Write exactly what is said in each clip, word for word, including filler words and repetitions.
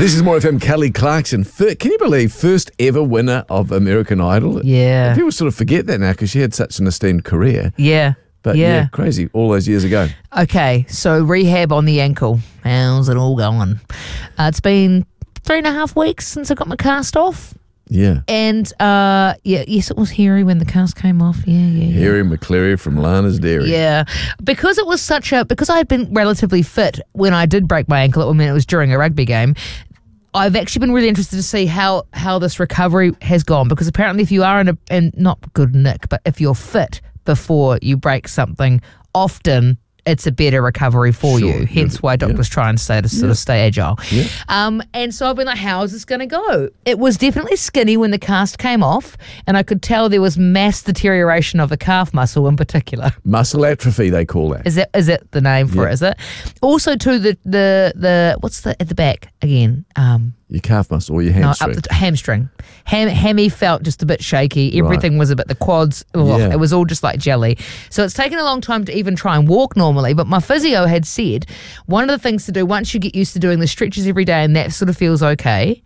This is More F M. Kelly Clarkson. Fir- Can you believe first ever winner of American Idol? Yeah. People sort of forget that now because she had such an esteemed career. Yeah. But yeah. yeah, crazy. All those years ago. Okay, so rehab on the ankle. How's it all going? Uh, it's been three and a half weeks since I got my cast off. Yeah. And, uh, yeah, yes, it was hairy when the cast came off. Yeah, yeah, yeah. Harry McCleary from Lana's Dairy. Yeah. Because it was such a, because I had been relatively fit when I did break my ankle, I mean, it was during a rugby game. I've actually been really interested to see how, how this recovery has gone, because apparently if you are in a, and not good nick, but if you're fit before you break something, often it's a better recovery for Sure. you. Hence why doctors yeah. try and say to sort Yeah. of stay agile. Yeah. Um, and so I've been like, how is this going to go? It was definitely skinny when the cast came off, and I could tell there was mass deterioration of the calf muscle in particular. Muscle atrophy, they call that. Is that is that the name for Yeah. it? Is it? Also, too, the the the what's the at the back again? Um, Your calf muscle or your no, hamstring. up the hamstring. Ham, hammy felt just a bit shaky. Everything was a bit, the quads, ugh, Yeah. it was all just like jelly. So it's taken a long time to even try and walk normally. But my physio had said one of the things to do once you get used to doing the stretches every day and that sort of feels okay,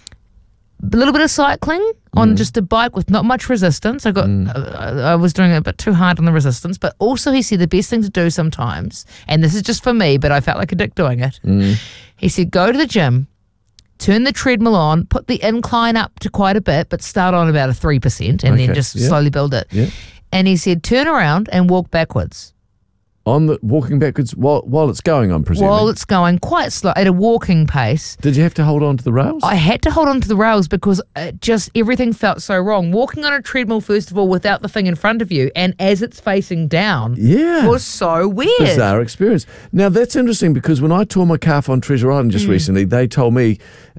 a little bit of cycling on just a bike with not much resistance. I got, uh, I was doing it a bit too hard on the resistance. But also he said the best thing to do sometimes, and this is just for me, but I felt like a dick doing it. He said, go to the gym, turn the treadmill on, put the incline up to quite a bit, but start on about a three percent and then Okay, just yeah. slowly build it. Yeah. And he said, turn around and walk backwards. On the walking backwards while, while it's going, I'm presuming. While it's going quite slow, at a walking pace. Did you have to hold on to the rails? I had to hold on to the rails because it just everything felt so wrong. Walking on a treadmill, first of all, without the thing in front of you, and as it's facing down, yeah. was so weird. Bizarre experience. Now, that's interesting because when I tore my calf on Treasure Island just Mm. recently, they told me